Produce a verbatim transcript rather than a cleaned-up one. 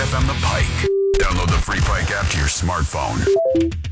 F M The Pike. Download the free Pike app to your smartphone.